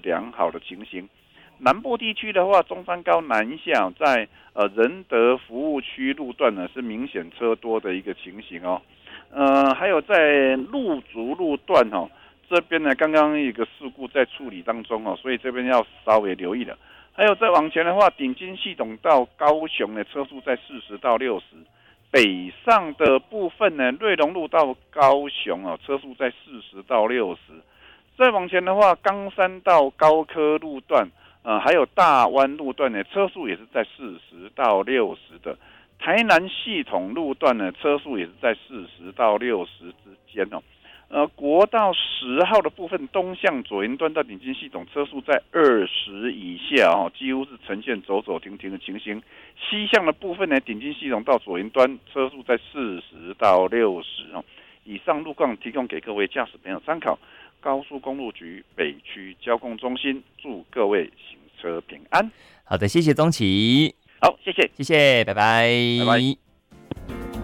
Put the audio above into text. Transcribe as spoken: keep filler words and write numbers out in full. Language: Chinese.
良好的情形。南部地区的话，中山高南下在呃仁德服务区路段呢是明显车多的一个情形哦。呃，还有在路竹路段哦，这边呢刚刚一个事故在处理当中哦，所以这边要稍微留意了。还有再往前的话，顶金系统到高雄的车速在四十到六十，北上的部分呢，瑞隆路到高雄哦，车速在四十到六十。再往前的话，冈山到高科路段。呃，还有大湾路段呢，车速也是在四十到六十的。台南系统路段呢，车速也是在四十到六十之间哦。呃，国道十号的部分，东向左营端到顶金系统，车速在二十以下哦，几乎是呈现走走停停的情形。西向的部分呢，顶金系统到左营端，车速在四十到六十哦。以上路况提供给各位驾驶朋友参考。高速公路局北区交通中心，祝各位行车平安。 好的，谢谢宗奇。 好，谢谢， 谢谢，拜拜。 拜拜。